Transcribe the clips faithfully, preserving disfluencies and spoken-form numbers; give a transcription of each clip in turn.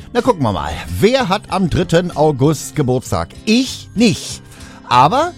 Na, gucken wir mal. Wer hat am dritten August Geburtstag? Ich nicht. Aber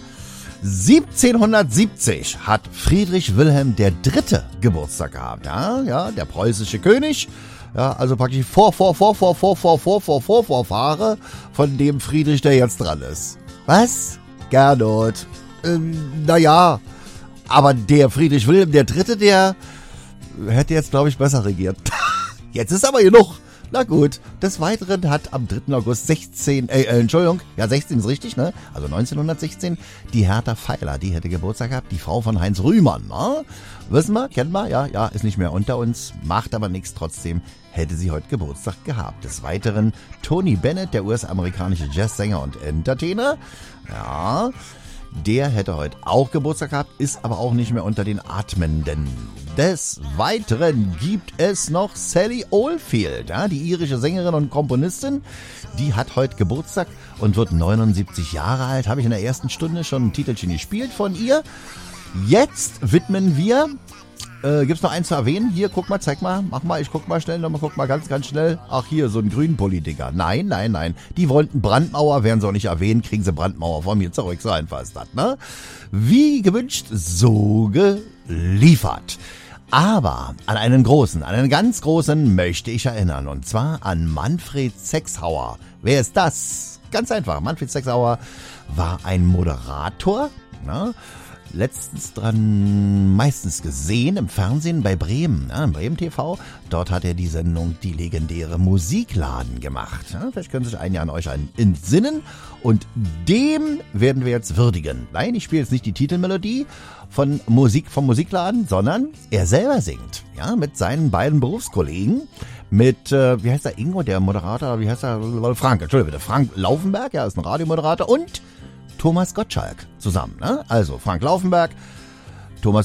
siebzehnhundertsiebzig hat Friedrich Wilhelm der Dritte Geburtstag gehabt. Ja, ja, der preußische König. Ja, also praktisch vor, vor, vor, vor, vor, vor, vor, vor, vor, Vorfahre von dem Friedrich, der jetzt dran ist. Was? Gernot. Ähm, naja, aber der Friedrich Wilhelm der Dritte, der hätte jetzt, glaube ich, besser regiert. Jetzt ist aber genug. Na gut, des Weiteren hat am dritten August sechzehn, äh, äh, Entschuldigung, ja sechzehn ist richtig, ne? Also neunzehnhundertsechzehn, die Hertha Feiler, die hätte Geburtstag gehabt, die Frau von Heinz Rühmann, ne? Wissen wir, kennen wir, ja, ja, ist nicht mehr unter uns, macht aber nichts, trotzdem hätte sie heute Geburtstag gehabt. Des Weiteren Tony Bennett, der U S-amerikanische Jazzsänger und Entertainer, ja, der hätte heute auch Geburtstag gehabt, ist aber auch nicht mehr unter den Atmenden. Des Weiteren gibt es noch Sally Oldfield, ja, die irische Sängerin und Komponistin. Die hat heute Geburtstag und wird neunundsiebzig Jahre alt. Habe ich in der ersten Stunde schon ein Titelchen gespielt von ihr. Jetzt widmen wir, äh, gibt's noch eins zu erwähnen? Hier, guck mal, zeig mal, mach mal, ich guck mal schnell, nochmal, guck mal ganz, ganz schnell. Ach hier, so ein Grünpolitiker. Nein, nein, nein. Die wollten Brandmauer, werden sie auch nicht erwähnen, kriegen sie Brandmauer von mir zurück. So einfach ist das, ne? Wie gewünscht, so geliefert. Aber an einen großen, an einen ganz großen möchte ich erinnern. Und zwar an Manfred Sechshauer. Wer ist das? Ganz einfach. Manfred Sechshauer war ein Moderator, ne? Letztens dran meistens gesehen im Fernsehen bei Bremen, ne, im Bremen T V. Dort hat er die Sendung Die legendäre Musikladen gemacht. Ja, vielleicht können sich einige an euch einen entsinnen. Und dem werden wir jetzt würdigen. Nein, ich spiele jetzt nicht die Titelmelodie von Musik vom Musikladen, sondern er selber singt. Ja, mit seinen beiden Berufskollegen. Mit, äh, wie heißt der, Ingo, der Moderator, wie heißt der? Frank, Entschuldigung bitte. Frank Laufenberg, ja, ist ein Radiomoderator und Thomas Gottschalk zusammen, ne? Also Frank Laufenberg,